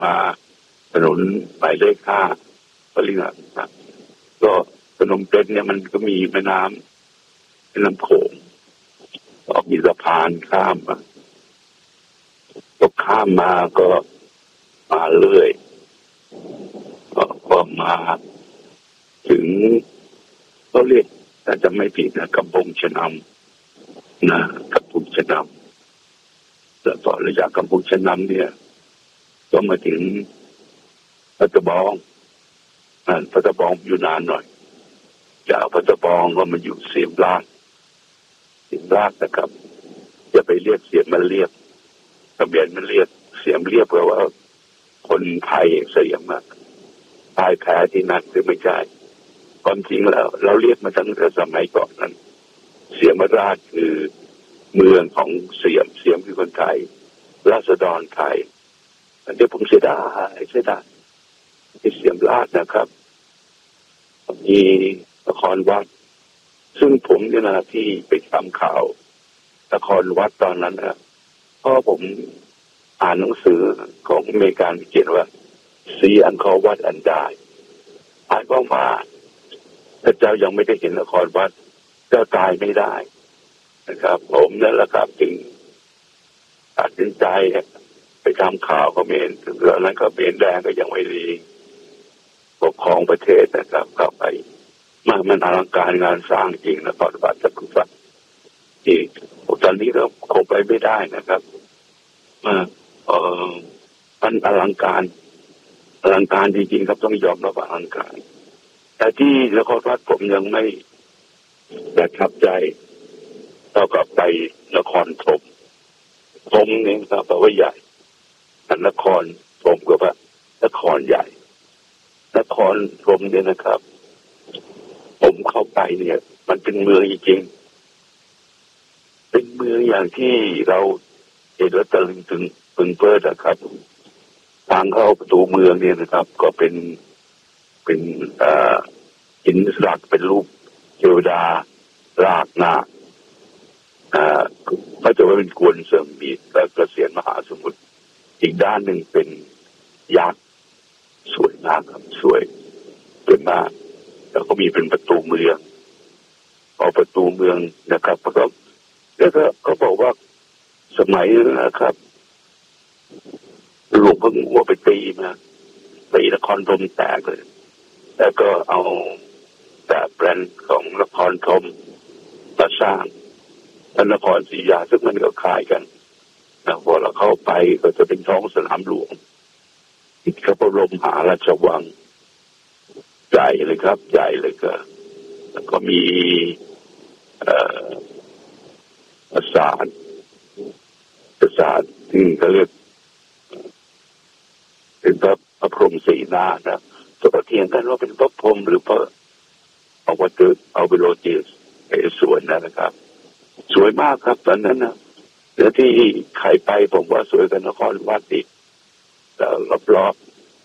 มาถนนหมายเลข5ก็เรียกนะก็พนมเปญเนี่ยมันก็มีแม่น้ำโขงก็มีสะพานข้ามมาก็ข้ามมาก็มาเรื่อยก็มาถึงก็เรียกถ้าจะไม่ผิดนะกำปงชะนำนะกำปงชะนำแล้วต่อระยะกำปงชะนำเนี่ยก็มาถึงพัทบองพัทบองอยู่นานหน่อยจากพัทบองก็มาอยู่เสียมราชนะครับจะไปเรียกเสียมมันเรียกทะเบียนมันเรียกเสียมเรียกเพราะว่าคนไทยเสียมตายแพ้ที่นั่นหรือไม่ใช่ความจริงแล้วเราเรียกมาตั้งแต่สมัยก่อนนั้นเสียมราชคือเมืองของเสียมคือคนไทยราษฎรไทยอันนี้ผมเสียดายที่เสียมราชนะครับมีนครวัดซึ่งผมเนี่ยนะที่ไปทำข่าวนครวัดตอนนั้นนะเพราะผมอ่านหนังสือของอเมริกันเขียนว่าSee Angkor Wat and Die หมายความว่าถ้าเจ้ายังไม่ได้เห็นนครวัดเจ้าตายไม่ได้นะครับผมนั่นแหละครับจึงตัดสินใจไปทำข่าวเขมรถึงตอนนั้นเขมรแดงก็ยังไม่ดีปกครองประเทศนะครับเข้าไปมันอลังการงานสร้างจริงนครวัดจักรพรรดิที่ตอนนี้เราคงไปไม่ได้นะครับมันอลังการจริงๆครับต้องยอมรับว่าอลังการแต่ที่นครวัดผมยังไม่ประทับใจเท่ากับไปนครธมเนี่ยครับแปลว่าใหญ่นครธมก็ว่านครใหญ่นครธมเนี่ยนะครับผมเข้าไปเนี่ยมันเป็นเมืองจริงๆเป็นเมืองอย่างที่เราเห็นแล้วตะลึงถึงพึงเพลิดนะครับทางเข้าประตูเมืองเนี่ยนะครับก็เป็นหินลักเป็นรูปเทวดารากนาคเขาจะว่าเป็นกวนเสริมมีและกระเสียนมหาสมุทรอีกด้านหนึ่งเป็นยักษ์สวยมากครับสวยมากแล้วก็มีเป็นประตูเมืองประตูเมืองนะครับแล้วก็เขาบอกว่าสมัยนะครับหลวงพ่อหัวไปตีนครธมแตกเลยแล้วก็เอาแบบแบรนด์ของนครธมมาสร้างนครศรีอยุธยาซึ่งมันก็คล้ายกันนะพอเราเข้าไปก็จะเป็นท้องสนามหลวงที่พระบรมมหาราชวังใหญ่เลยครับใหญ่เลยก็แล้วก็มีปราสาทที่เขาเรียกเป็นพระพรหมสีหน้านะตัวเทียงกันว่าเป็นพระพรหมหรือพระเอาไปโรจิสสวยนะครับสวยมากครับตอนนั้นนะแล้วที่ใครไปผมว่าสวยกันนครวัดอีกแล้วรอบ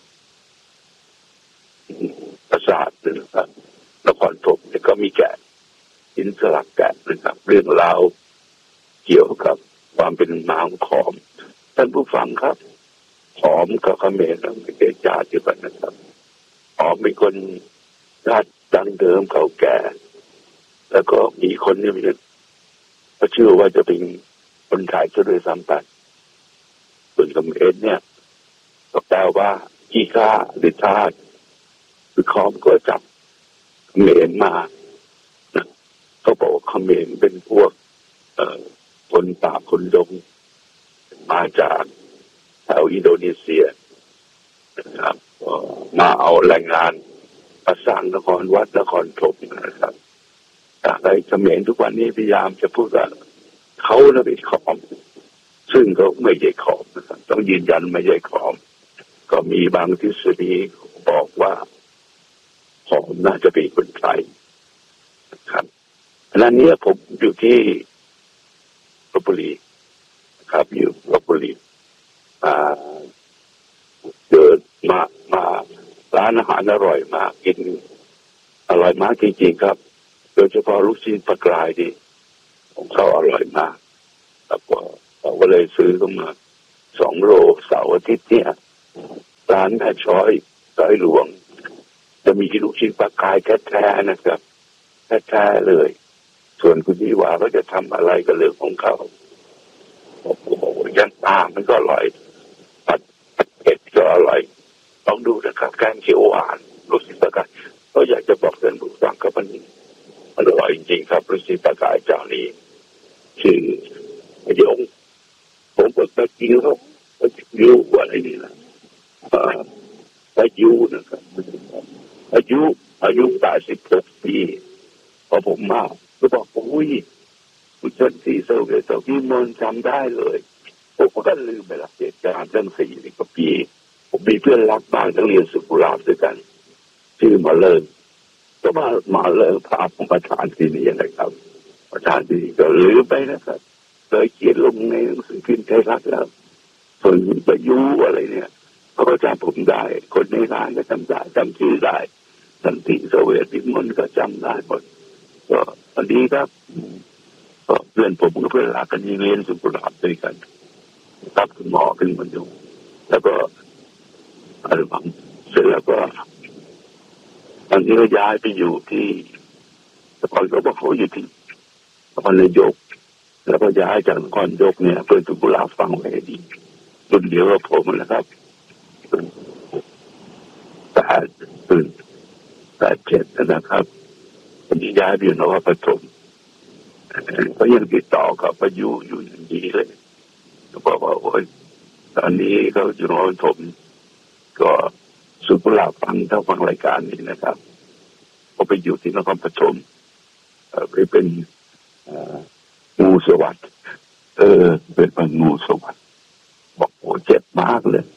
ปราสาทนะครับนครธมก็มีแกะหินสลักแกะนะครับเรื่องราวเกี่ยวกับความเป็นมาของขอมท่านผู้ฟังครับขอมกับเขมรไม่ใช่ญาติกันนะครับขอมเป็นคนชาติดั้งเดิมเก่าแก่แล้วก็มีคนนี่มันก็เชื่อว่าจะเป็นคนไทยซะด้วยซ้ำไปส่วนเขมรเนี่ยก็แปลว่าขี้ข้าหรือทาสคือขอมก็จับเขมรมาเขาบอกว่าเขมรเป็นพวกคนป่าคนดงมาจากแถวอินโดนีเซียนะครับมาเอาแรงงานมาสร้างนครวัดนครธมนะครับแต่เขมรทุกวันนี้พยายามจะพูดว่าเขาเป็นขอมซึ่งก็ไม่ใช่ขอมนะครับต้องยืนยันไม่ใช่ขอมก็มีบางทฤษฎีบอกว่าขอมน่าจะเป็นคนไทยนะครับขณะนี้ผมอยู่ที่ลพบุรีครับอยู่ลพบุรีเดินมาร้านอาหารอร่อยมากกินอร่อยมากจริงๆครับโดยเฉพาะลูกชิ้นปลากรายดีของเขาอร่อยมากแล้วก็เราก็เลยซื้อเข้ามา2 โลเสาร์อาทิตย์เนี่ยร้านแม่ช้อยซอยหลวงจะมีลูกชิ้นปลากายแท้ๆนะครับแท้ๆเลยส่วนคุณยี่หว่าเขาจะทำอะไรก็เรื่องของเขาโอ้โหยันปลามันก็อร่อยผัดเผ็ดก็อร่อยลองดูนะครับแกงเขียวหวานลูกชิ้นปลากายก็อยากจะบอกเพื่อนผู้ฟังครับมันอร่อยจริงๆครับลูกชิ้นปลากายเจ้านี้ชื่อยงผมก็ไปกินเขาไปยูอะไรนี่นะไปยูนะครับอายุ86 ปีพอผมมาก็บอกอุ้ยคุณชนสีเซลเกตพี่มนจำได้เลยผมก็ลืมไปละเหตุการณ์ตั้ง40 กว่าปีผมมีเพื่อนรักบ้านทั้งเรียนสุขุลาภด้วยกันชื่อมาเลิศก็มาเลิศพาผมประธานที่นี่นะครับประธานที่นี่ก็ลืมไปนะครับเคยเขียนลงในหนังสือพิมพ์ไทยรัฐแล้วส่วนประยุอะไรเนี่ยเขาก็จำผมได้คนในร้านก็จำได้จำชื่อได้สันติเสวตพิมลก็จำได้หมดก็วันนี้ครับก็เพื่อนผมกับเพื่อนรักกันเรียนสุขุลาภด้วยกันรับคุณหมอขึ้นมาดูแล้วก็อะไรบ้างเสร็จแล้วก็ตอนนี้ก็ย้ายไปอยู่ที่แต่ก่อนเขาบอกเขาอยู่ที่นครนายกแล้วก็ย้ายจากนครนายกเนี่ยเพื่อนสุขุลาภฟังไว้ดีรุ่นเดียวกับผมนะครับ87นะครับวันนี้ย้ายไปอยู่นครปฐมก็ยังติดต่อกับประยุอยู่อย่างนี้เลยก็บอกว่าโอ้ยตอนนี้เขาอยู่นครปฐมก็สุขุลาภฟังถ้าฟังรายการนี้นะครับก็ไปอยู่ที่นครปฐมไปเป็นงูสวัสดิ์เป็นงูสวัสดิ์บอกโอ้เจ็บมากเลย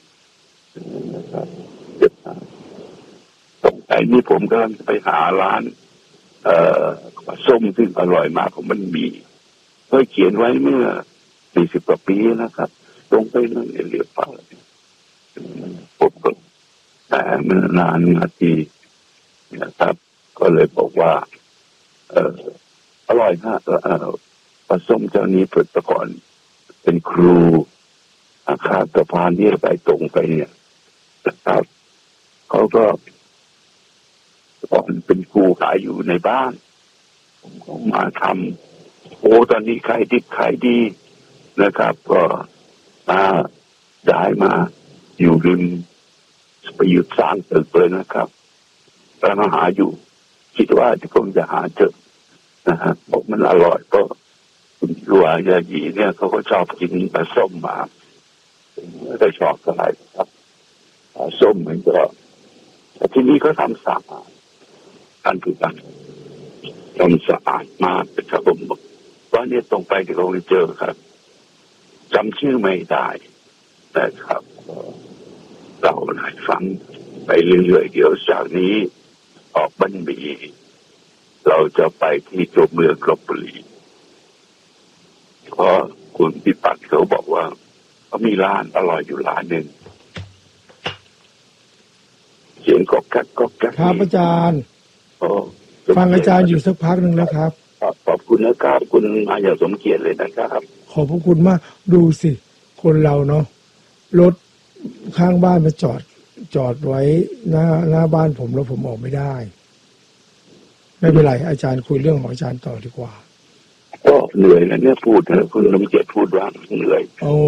เจ็บมากตรงไหนนี่ผมก็ไปหาร้านส้มซึ่งอร่อยมากของมันมีเคยเขียนไว้เมื่อ40 กว่าปีนะครับตรงไปนั่นเรียบร้อยผมก็แต่เมื่อนานนาทีนะครับก็เลยบอกว่าอร่อยมากปลาส้มเจ้านี้เปิดประก่อนเป็นครูอาคาสะพานที่ไปตรงไปเนี่ยนะครับเขาก็ก่อนเป็นครูขายอยู่ในบ้านผมก็มาทำโอ้ตอนนี้ขายดีนะครับก็มาย้ายมาอยู่ริมไปหยุดสร้างตึกเลยนะครับกำลังหาอยู่คิดว่าจะคงจะหาเจอนะฮะบอกมันอร่อยก็คุณรัวยายีเนี่ยเขาก็ชอบกินปลาส้มมาไม่ได้ชอบเท่าไหร่ครับปลาส้มมันก็แต่ที่นี่ก็ทำสะอาดการถูกกันทำสะอาดมากนะครับผมบอกว่าเนี่ยตรงไปที่เราเจอครับจำชื่อไม่ได้แต่ครับเราหลายฟังไปเรื่อยๆเดี๋ยวจากนี้ออกบันบีเราจะไปที่ตัวเมืองลพบุรีเพราะคุณพิพัฒน์เขาบอกว่าเขามีร้านอร่อยอยู่ร้านหนึ่งเสียงก๊อกแก๊กครับอาจารย์ฟังอาจารย์อยู่สักพักหนึ่งแล้วครับขอบคุณนะครับคุณมาอย่างสมเกียรติเลยนะครับขอบพระคุณมากดูสิคนเราเนาะรถข้างบ้านมาจอดไว้หน้าบ้านผมแล้วผมออกไม่ได้ไม่เป็นไรอาจารย์คุยเรื่องของอาจารย์ต่อดีกว่าก็เหนื่อยนะเนี่ยพูดนะคุณสมเกียรติพูดว่าเหนื่อย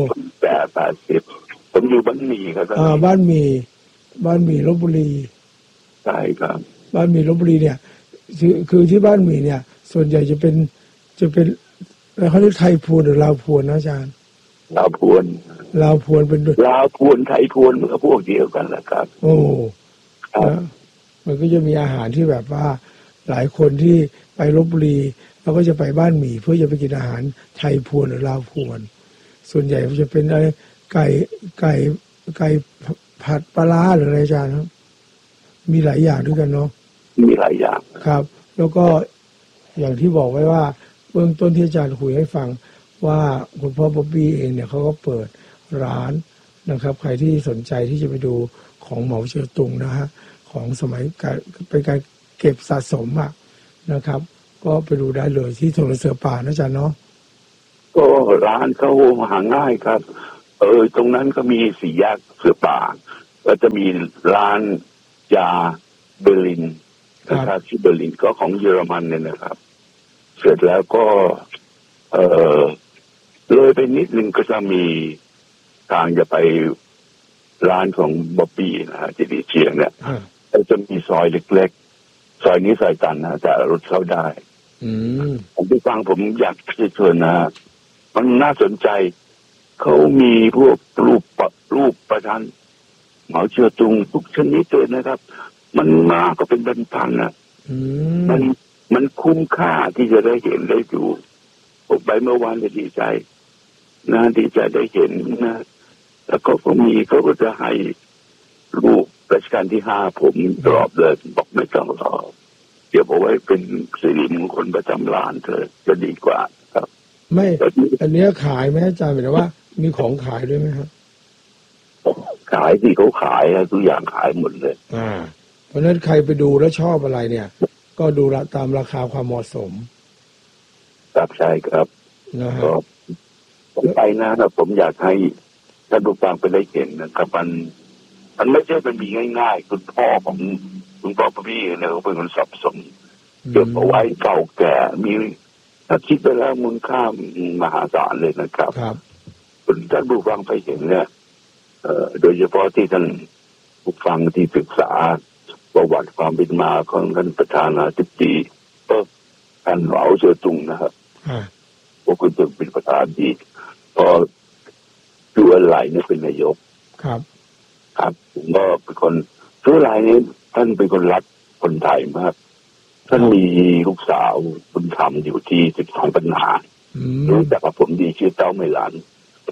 80ผมอยู่บ้านหมี่ครับบ้านหมี่ลพบุรีใช่ครับบ้านหมี่ลพบุรีเนี่ยคือที่บ้านหมี่เนี่ยส่วนใหญ่จะเป็นเขาเรียกไทยพวนหรือลาวพวนนะอาจารย์ลาวพวนเป็นลาวพวนไทยพวนมันก็พวกเดียวกันแหละครับโอ้มันก็จะมีอาหารที่แบบว่าหลายคนที่ไปลพบุรีแล้วก็จะไปบ้านหมี่เพื่อจะไปกินอาหารไทยพวนหรือลาวพวนส่วนใหญ่มันจะเป็นอะไรไก่ผัดปลาร้าหรืออะไรอาจารย์ครับมีหลายอย่างด้วยกันเนาะมีหลายอย่างครับแล้วก็อย่างที่บอกไว้ว่าเบื้องต้นที่อาจารย์คุยให้ฟังว่าคุณพ่อบ๊อบบี้เองเนี่ยเขาก็เปิดร้านนะครับใครที่สนใจที่จะไปดูของเหมาเจ๋อตุงนะฮะของสมัยการเป็นการเก็บสะสมนะครับก็ไปดูได้เลยที่ถนนเสือป่านะอาจารย์เนาะก็ร้านเขาหาง่ายครับตรงนั้นก็มี4 แยกเสือป่าก็จะมีร้านยาเบอร์ลินนะครับที่เบอร์ลินก็ของเยอรมันเนี่ยนะครับเสร็จแล้วก็เลยไปนิดนึงก็จะมีทางจะไปร้านของบ๊อบบี้นะฮะที่ดีเชียงเนี่ยจะมีซอยเล็กๆซอยนี้ซอยตันนะแต่รถเข้าได้ผมไปฟังผมอยากจะเชิญนะมันน่าสนใจเขามีพวกรูปประธานเหมาเจ๋อตุงทุกชนิดเลยนะครับมันมาก็เป็นพันๆนะมันคุ้มค่าที่จะได้เห็นได้ดูผมไปเมื่อวานจะดีใจนะดีใจได้เห็นนะแล้วก็เขาก็จะให้รูปรัชกาลที่5ผมตอบเลยบอกไม่ต้องรอเดี๋ยวบอกไว้เป็นสิริมงคลประจำร้านเธอจะดีกว่าครับไม่อันนี้ขายไหมอาจารย์หมายถึงว่ามีของขายด้วยไหมครับขายที่เขาขายทุกอย่างขายหมดเลยเพราะฉะนั้นใครไปดูแล้วชอบอะไรเนี่ยก็ดูตามราคาความเหมาะสมครับใช่ครับนะฮะผมไปนะผมอยากให้ท่านผู้ฟังไปได้เห็นนะครับมันไม่ใช่เป็นมีง่ายๆคุณพ่อพี่เนี่ยเขาเป็นคนสับสนเก็บเอาไว้เก่าแก่มีถ้าคิดไปแล้วมูลค่ามหาศาลเลยนะครับคุณท่านผู้ฟังไปเห็นเนี่ยโดยเฉพาะที่ท่านผู้ฟังที่ศึกษาประวัติความเป็นมาของท่านประธานาธิบดีท่านเหมาเจ๋อตุงนะครับพวกคุณเป็นประธานดีพอดูอะไรเนี่ยเป็นนายกครับผมก็เป็นคนชื่ออะไรนี้ท่านเป็นคนรักคนไทยมากท่านมีลูกสาวบุญธรรมอยู่ที่12 ปัญหารู้จักกับผมดีชื่อเต้าไมลัน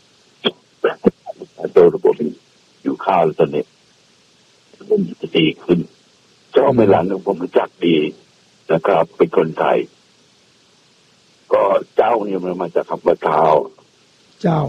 โดยระบบอยู่ข้าวตอนนี้ผมจะดีขึ้นเจ้าไมลันผมรู้จักดีนะครับเป็นคนไทยก็เจ้าเนี่ยมันมาจากคำว่าเจ้า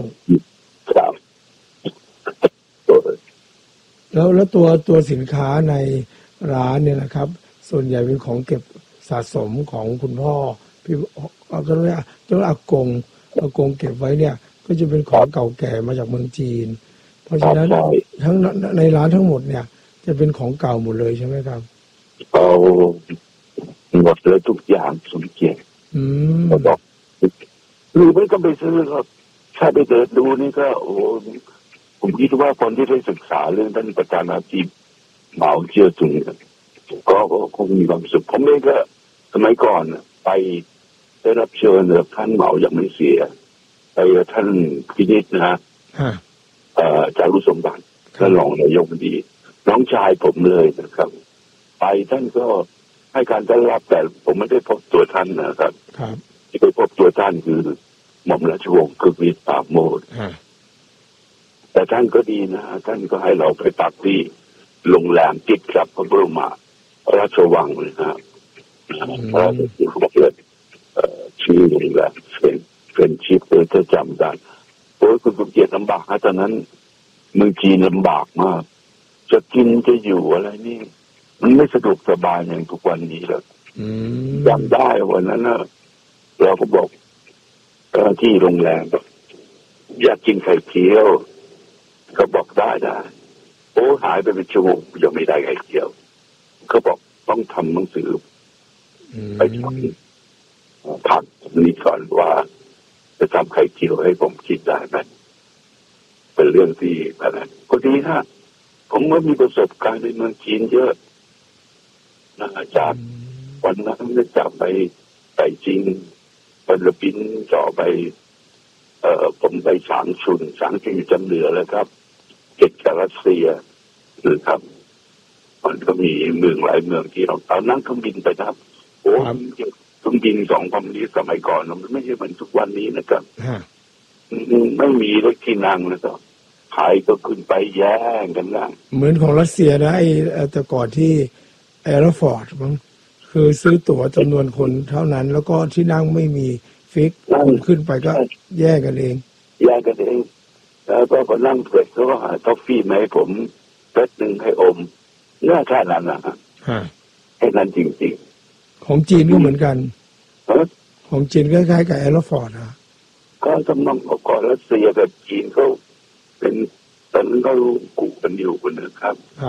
แล้วตัวสินค้าในร้านเนี่ยนะครับส่วนใหญ่เป็นของเก็บสะสมของคุณพ่อพี่ก็เรียกอากงเก็บไว้เนี่ยก็จะเป็นของเก่าแก่มาจากเมืองจีนเพราะฉะนั้นทั้งในร้านทั้งหมดเนี่ยจะเป็นของเก่าหมดเลยใช่ไหมครับเอาหมดเลยทุกอย่างสุดเกียรติบอกหรือไม่ก็ไปซื้อครับถ้าไปเดินดูนี่ก็โอ้ผมคิดว่าคนที่ได้ศึกษาเรื่องท่านประธานาธิบดีเหมาเจ๋อตุงก็คงมีความสุขผมเองก็สมัยก่อนไปได้รับเชิญท่านเหมาอย่างไม่เสียไปท่านพินิจนะฮะจารุสมบัติท่านรองนายกดีน้องชายผมเลยนะครับไปท่านก็ให้การต้อนรับแต่ผมไม่ได้พบตัวท่านนะครับที่ไปพบตัวท่านคือหม่อมราชวงศ์คึกฤทธิ์ปราโมทย์แต่ท่านก็ดีนะท่านก็ให้เราไปพักที่โรงแรมติดกับพระบรมราชวังเลยนะครับเขาบอกเลยชื่อโรงแรมเป็นชิปเลยถ้าจำได้โอ้ยคุณสมเกียรติลำบากนะตอนนั้นเมืองจีนลำบากมากจะกินจะอยู่อะไรนี่มันไม่สะดวกสบายอย่างทุกวันนี้เลยจำได้วันนั้นเราก็บอกที่โรงแรมอยากกินไข่เจียวเขาบอกได้โอ้หายไปเป็นชั่วโมงยังไม่ได้ไข่เจียวเขาบอกต้องทำหนังสือไปผักนี้ก่อนว่าจะทำไข่เจียวให้ผมกินได้ไหมเป็นเรื่องที่อะไรก็ดีนะผมก็มีประสบการณ์ในเมืองจีนเยอะนะจากวันนั้นจะไปไต่จริงฟิลิปปินส์จ่อไปผมไปฉางชุนอยู่จำเหนือแล้วครับเก็บจากรัสเซียหรือครับมันก็มีเมืองหลายเมืองที่เราเอานั่งเครื่องบินไปครับโอ้เครื่องบิน2 ลำนี้สมัยก่อนมันไม่ใช่เหมือนทุกวันนี้นะครับไม่มีรถที่นั่งนะครับใครก็ขึ้นไปแย่งกันนั่งเหมือนของรัสเซียนะไอ้แต่ก่อนที่แอโรฟอร์ดมั้งคือซื้อตั๋วจำนวนคนเท่านั้นแล้วก็ที่นั่งไม่มีฟิกคนขึ้นไปก็แย่งกันเองแล้วก็นั่งเสร็จเขาก็หาทอฟฟี่มาให้ผมเป๊ะนึงให้อมเนื้อแค่นั้นนะแค่นั้นจริงๆของจีนก็เหมือนกันของจีนคล้ายๆกับแอโรฟอร์ดนะก็จำนองก่อนรัสเซียแบบจีนเขาเป็นตอนนั้นก็กูกันอยู่นะครับ